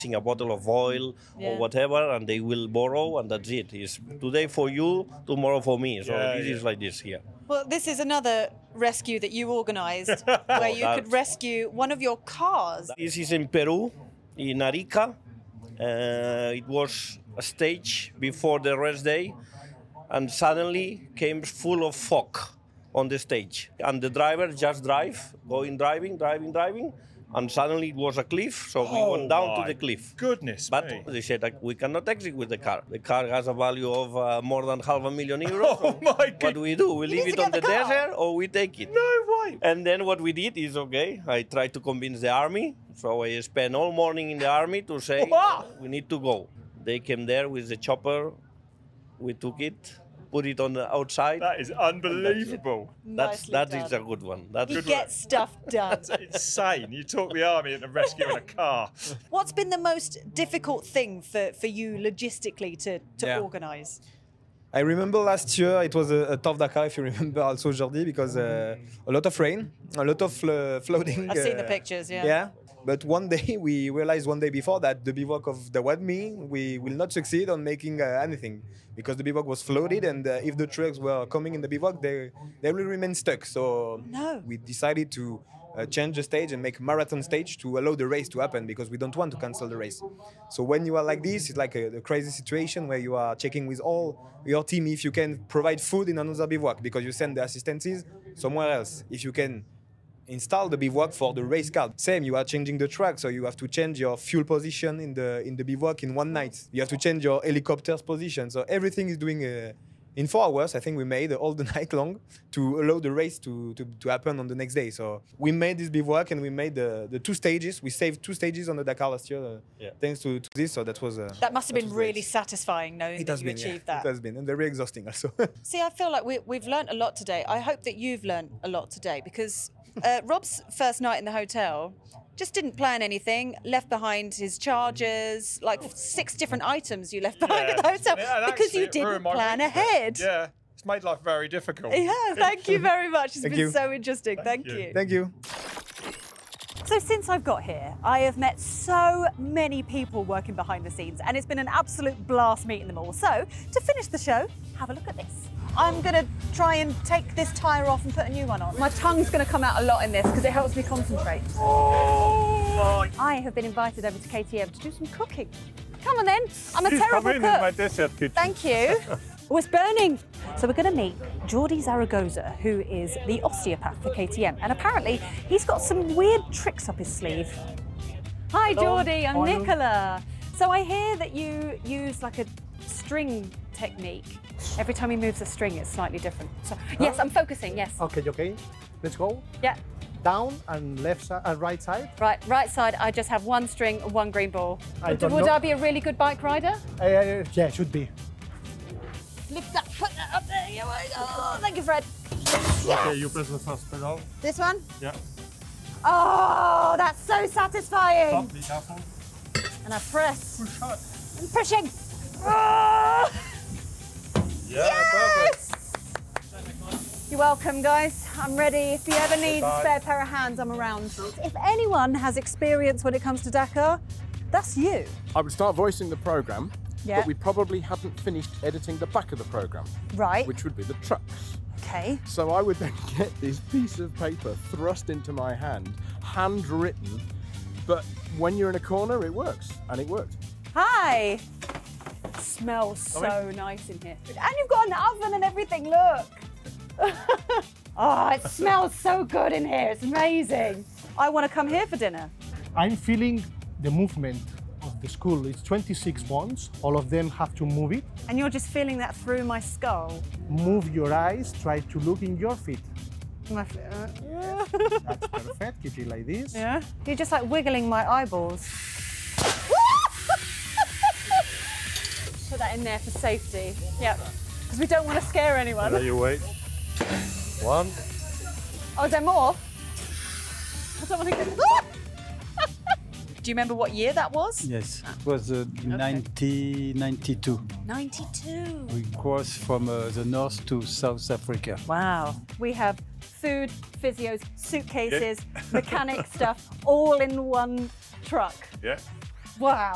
a bottle of oil or whatever, and they will borrow, and that's it. It's today for you, tomorrow for me. So this is like this here. Well, this is another rescue that you organised, where you could rescue one of your cars. This is in Peru, in Arica. It was a stage before the rest day, and suddenly came full of fog on the stage. And the driver just driving, and suddenly it was a cliff, so we went down to the cliff. Goodness But me. they said that we cannot exit with the car. The car has a value of more than €500,000. Oh my What do we do? We leave it on the desert or we take it? No way. And then what we did is, okay, I tried to convince the army. So I spent all morning in the army to say, we need to go. They came there with the chopper. We took it, put it on the outside. That is unbelievable. That is a good one. That's You get stuff done. That's insane. You talk the army into rescuing a car. What's been the most difficult thing for you logistically to organise? I remember last year it was a tough Dakar, if you remember also, Jordi, because a lot of rain, a lot of flooding. I've seen the pictures, yeah. Yeah, but one day we realized one day before that the bivouac of the Wadmi, we will not succeed on making anything because the bivouac was flooded, and if the trucks were coming in the bivouac, they will remain stuck. So we decided to change the stage and make a marathon stage to allow the race to happen, because we don't want to cancel the race. So when you are like this, it's like a crazy situation where you are checking with all your team if you can provide food in another bivouac, because you send the assistances somewhere else. If you can install the bivouac for the race car. Same, you are changing the track, so you have to change your fuel position in the bivouac in one night. You have to change your helicopter's position. So everything is doing in 4 hours. I think we made all the night long to allow the race to happen on the next day. So we made this bivouac and we made the 2 stages. We saved 2 stages on the Dakar last year thanks to this. So that was that must have been really satisfying knowing that you achieved that. It has been, and very exhausting also. See, I feel like we've learnt a lot today. I hope that you've learnt a lot today, because Rob's first night in the hotel just didn't plan anything, left behind his chargers, like 6 different items you left behind at the hotel because you didn't plan ahead. Yeah, it's made life very difficult. Yeah, thank you very much. It's been so interesting. Thank you. Thank you. So since I've got here, I have met so many people working behind the scenes, and it's been an absolute blast meeting them all. So to finish the show, have a look at this. I'm going to try and take this tyre off and put a new one on. My tongue's going to come out a lot in this because it helps me concentrate. Oh. I have been invited over to KTM to do some cooking. Come on then, I'm a terrible cook. in my desert kitchen. Thank you. Oh, it's burning. So we're going to meet Jordi Zaragoza, who is the osteopath for KTM. And apparently he's got some weird tricks up his sleeve. Hi, Jordi, I'm Nicola. So I hear that you use like a string technique. Every time he moves a string, it's slightly different. So, yes, I'm focusing, yes. Okay. Let's go. Yeah. Down and left side and right side. Right side, I just have 1 string, 1 green ball. Would know. I be a really good bike rider? Yeah, should be. Lift that, put that up there. Oh, thank you, Fred. Okay, you press the first pedal. This one? Yeah. Oh, that's so satisfying. Stop, be careful. And I press. Push hard. I'm pushing. Oh! Yeah, yes! You're welcome, guys. I'm ready. If you ever need a spare pair of hands, I'm around. If anyone has experience when it comes to Dakar, that's you. I would start voicing the programme, Yeah. but we probably hadn't finished editing the back of the programme, Right. which would be the trucks. Okay. So I would then get this piece of paper thrust into my hand, handwritten, but when you're in a corner, it works, and it worked. Hi. Smells so nice in here. And you've got an oven and everything, look. Oh, it smells so good in here. It's amazing. I want to come here for dinner. I'm feeling the movement of the school. It's 26 bonds. All of them have to move it. And you're just feeling that through my skull. Move your eyes. Try to look in your feet. My That's perfect. Keep it like this. Yeah. You're just like wiggling my eyeballs. Put that in there for safety. Yep. Because we don't want to scare anyone. There you wait. 1. Oh, is there more? I don't want to get... Do you remember what year that was? Yes, it was 1992. 92. We crossed from the north to South Africa. Wow. We have food, physios, suitcases, mechanic stuff, all in one truck. Yeah. Wow.